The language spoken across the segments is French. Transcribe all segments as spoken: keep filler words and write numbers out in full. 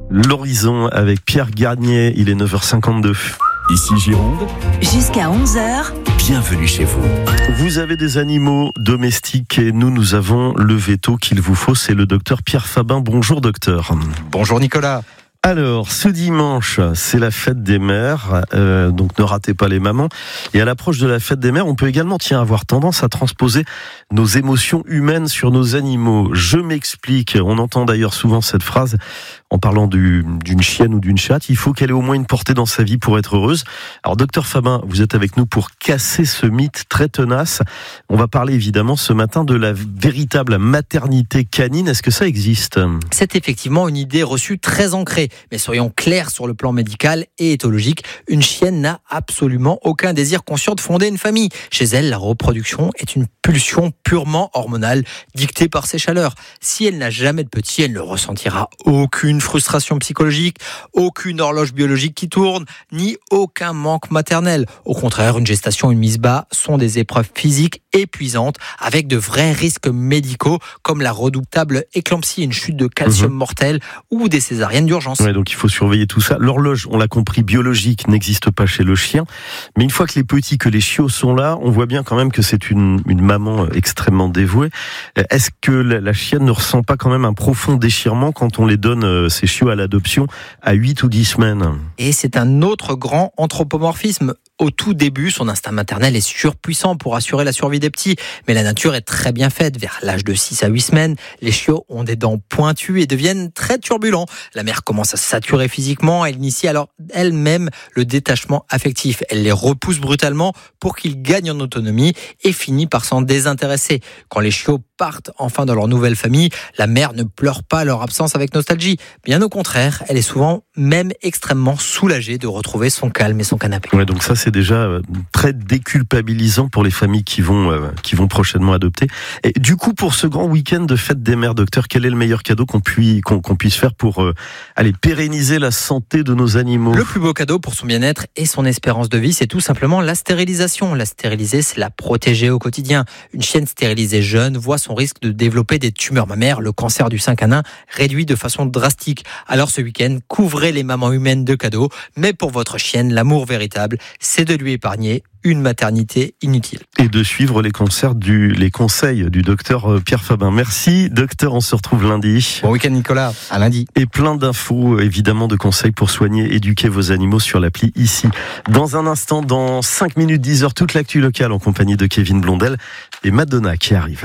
L'horizon avec Pierre Garnier, il est neuf heures cinquante-deux. Ici Gironde. Jusqu'à onze heures. Bienvenue chez vous. Vous avez des animaux domestiques et nous, nous avons le veto qu'il vous faut. C'est le docteur Pierre Fabin. Bonjour docteur. Bonjour Nicolas. Alors, ce dimanche, c'est la fête des mères, euh, donc ne ratez pas les mamans. Et à l'approche de la fête des mères, on peut également, tiens, avoir tendance à transposer nos émotions humaines sur nos animaux. Je m'explique, on entend d'ailleurs souvent cette phrase en parlant du, d'une chienne ou d'une chatte, il faut qu'elle ait au moins une portée dans sa vie pour être heureuse. Alors, docteur Fabin, vous êtes avec nous pour casser ce mythe très tenace. On va parler évidemment ce matin de la véritable maternité canine. Est-ce que ça existe ? C'est effectivement une idée reçue très ancrée. Mais soyons clairs sur le plan médical et éthologique, une chienne n'a absolument aucun désir conscient de fonder une famille. Chez elle, la reproduction est une pulsion purement hormonale, dictée par ses chaleurs. Si elle n'a jamais de petit, elle ne ressentira aucune frustration psychologique, aucune horloge biologique qui tourne, ni aucun manque maternel. Au contraire, une gestation et une mise bas sont des épreuves physiques épuisantes, avec de vrais risques médicaux, comme la redoutable éclampsie, une chute de calcium mmh. mortelle, ou des césariennes d'urgence. Ouais, donc il faut surveiller tout ça. L'horloge, on l'a compris, biologique n'existe pas chez le chien. Mais une fois que les petits, que les chiots sont là, on voit bien quand même que c'est une, une maman extrêmement dévouée. Est-ce que la, la chienne ne ressent pas quand même un profond déchirement quand on les donne, euh, ces chiots, à l'adoption à huit ou dix semaines ? Et c'est un autre grand anthropomorphisme. Au tout début, son instinct maternel est surpuissant pour assurer la survie des petits. Mais la nature est très bien faite. Vers l'âge de six à huit semaines, les chiots ont des dents pointues et deviennent très turbulents. La mère commence à se saturer physiquement. Elle initie alors elle-même le détachement affectif. Elle les repousse brutalement pour qu'ils gagnent en autonomie et finit par s'en désintéresser. Quand les chiots partent enfin dans leur nouvelle famille, la mère ne pleure pas leur absence avec nostalgie. Bien au contraire, elle est souvent même extrêmement soulagée de retrouver son calme et son canapé. Ouais, donc ça c'est déjà très déculpabilisant pour les familles qui vont, euh, qui vont prochainement adopter. Et du coup, pour ce grand week-end de fête des mères, docteur, quel est le meilleur cadeau qu'on, puisse, qu'on, qu'on puisse faire pour euh, aller pérenniser la santé de nos animaux ? Le plus beau cadeau pour son bien-être et son espérance de vie, c'est tout simplement la stérilisation. La stériliser, c'est la protéger au quotidien. Une chienne stérilisée jeune voit son risque de développer des tumeurs mammaires, le cancer du sein canin réduit de façon drastique. Alors ce week-end, couvrez les mamans humaines de cadeaux, mais pour votre chienne, l'amour véritable, c'est de lui épargner une maternité inutile. Et de suivre les, concerts du, les conseils du docteur Pierre Fabin. Merci docteur, on se retrouve lundi. Bon week-end Nicolas, à lundi. Et plein d'infos, évidemment, de conseils pour soigner, éduquer vos animaux sur l'appli Ici. Dans un instant, dans cinq minutes, dix heures, toute l'actu locale en compagnie de Kevin Blondel et Madonna qui arrive.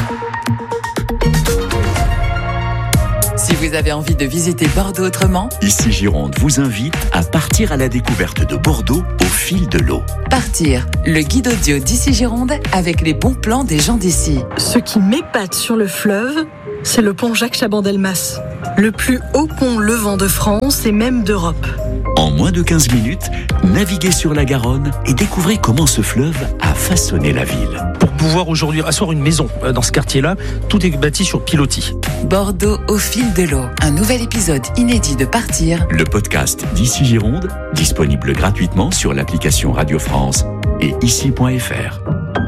Si vous avez envie de visiter Bordeaux autrement, Ici Gironde vous invite à partir à la découverte de Bordeaux au fil de l'eau. Partir, le guide audio d'Ici Gironde avec les bons plans des gens d'ici. Ce qui m'épate sur le fleuve, c'est le pont Jacques Chaban-Delmas, le plus haut pont levant de France et même d'Europe. En moins de quinze minutes, naviguez sur la Garonne et découvrez comment ce fleuve a façonné la ville. Pour pouvoir aujourd'hui asseoir une maison dans ce quartier-là, tout est bâti sur pilotis. Bordeaux au fil de l'eau, un nouvel épisode inédit de Partir. Le podcast d'Ici Gironde, disponible gratuitement sur l'application Radio France et ici point f r.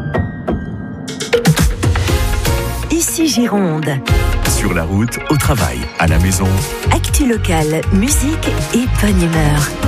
Ici Gironde. Sur la route, au travail, à la maison. Actu locale, musique et bonne humeur.